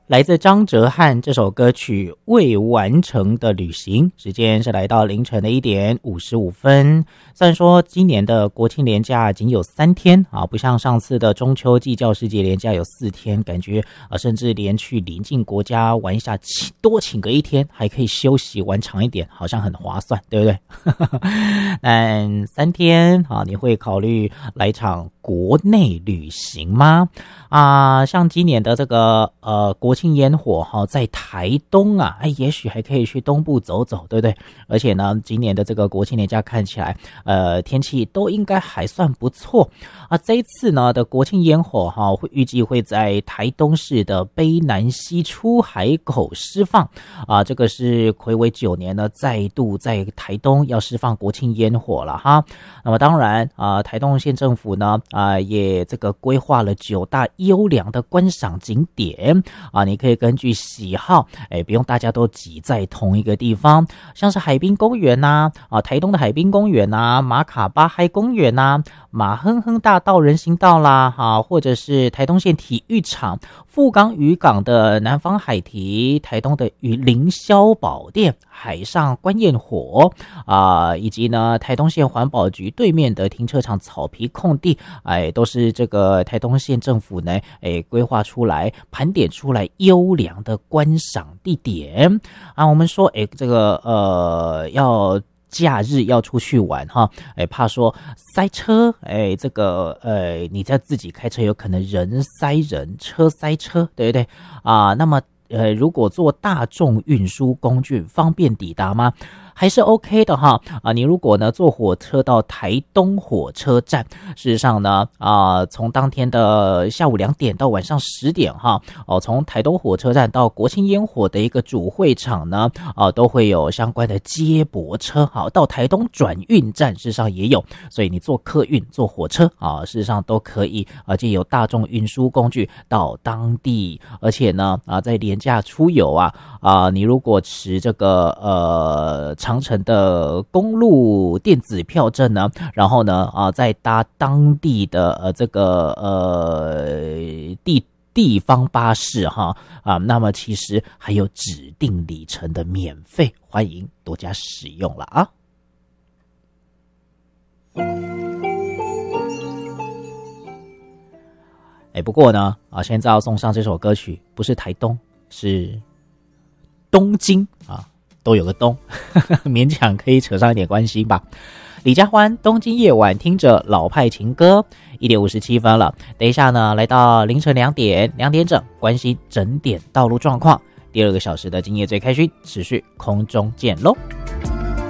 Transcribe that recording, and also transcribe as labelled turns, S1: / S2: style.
S1: 来自张哲瀚这首歌曲《未完成的旅行》，时间是来到凌晨的1点55分。虽然说今年的国庆连假仅有3天啊，不像上次的中秋暨教师节连假有4天，感觉甚至连去邻近国家玩一下，多请个1天，还可以休息玩长一点，好像很划算，对不对？但3天啊，你会考虑来场国内旅行吗？像今年的这个国庆烟火在台东啊，也许还可以去东部走走，对不对？而且呢，今年的这个国庆连假看起来天气都应该还算不错啊。这一次呢的国庆烟火会预计会在台东市的卑南溪出海口释放啊，这个是睽违9年呢再度在台东要释放国庆烟火了哈。那么当然台东县政府呢也这个规划了9大优良的观赏景点啊，你可以根据喜好不用大家都挤在同一个地方，像是海滨公园台东的海滨公园马卡巴嗨公园马哼哼大道人行道啦或者是台东县体育场、富冈渔港的南方海堤、台东的凌霄宝殿、海上观焰火以及呢台东县环保局对面的停车场草皮空地都是这个台东县政府呢规划出来盘点出来优良的观赏地点我们说这个要假日要出去玩怕说塞车这个你在自己开车有可能人塞人车塞车，对不对那么如果坐大众运输工具方便抵达吗？还是 OK 的你如果呢坐火车到台东火车站，事实上呢从当天的下午2点到晚上10点从台东火车站到国庆烟火的一个主会场呢都会有相关的接驳车到台东转运站事实上也有，所以你坐客运坐火车事实上都可以藉由大众运输工具到当地。而且呢在连假出游你如果持这个长程的公路电子票证呢，然后呢再搭当地的这个地方巴士那么其实还有指定里程的免费，欢迎多加使用了不过呢现在要送上这首歌曲不是台东，是东京都有个东勉强可以扯上一点关系吧。李佳欢东京夜晚，听着老派情歌，1点57分了。等一下呢来到凌晨2点整，关心整点道路状况。第2个小时的今夜最开心持续空中见喽。